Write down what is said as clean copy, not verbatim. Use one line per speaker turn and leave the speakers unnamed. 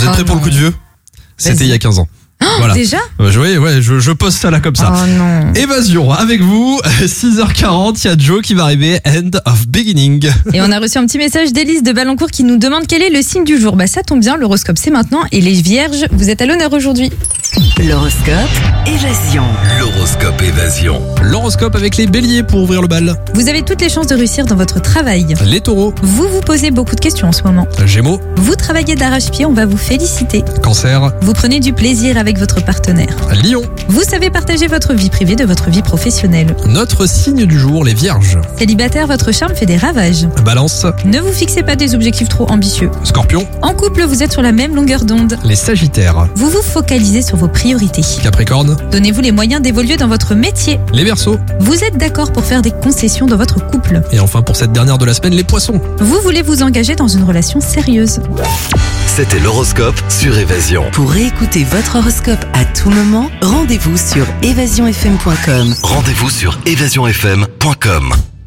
Vous êtes prêts pour le coup de vieux ? C'était il y a 15 ans. Voilà.
Déjà ?
Je pose ça là comme ça.
Oh non.
Évasion avec vous, 6h40, il y a Joe qui va arriver, End of Beginning.
Et on a reçu un petit message d'Élise de Ballancourt qui nous demande quel est le signe du jour. Ça tombe bien, l'horoscope c'est maintenant et les vierges, vous êtes à l'honneur aujourd'hui.
L'horoscope Évasion.
L'horoscope Évasion.
L'horoscope avec les béliers pour ouvrir le bal.
Vous avez toutes les chances de réussir dans votre travail.
Les taureaux.
Vous vous posez beaucoup de questions en ce moment.
Gémeaux.
Vous travaillez d'arrache-pied, on va vous féliciter.
Cancer.
Vous prenez du plaisir avec votre partenaire.
Lion.
Vous savez partager votre vie privée de votre vie professionnelle.
Notre signe du jour, les vierges.
Célibataire, votre charme fait des ravages.
Balance.
Ne vous fixez pas des objectifs trop ambitieux.
Scorpion.
En couple, vous êtes sur la même longueur d'onde.
Les sagittaires.
Vous vous focalisez sur vos priorités.
Capricorne.
Donnez-vous les moyens d'évoluer dans votre métier.
Les verseaux.
Vous êtes d'accord pour faire des concessions dans votre couple.
Et enfin pour cette dernière de la semaine, les poissons.
Vous voulez vous engager dans une relation sérieuse.
C'était l'horoscope sur Évasion.
Pour réécouter votre horoscope à tout moment, rendez-vous sur évasionfm.com.
Rendez-vous sur évasionfm.com.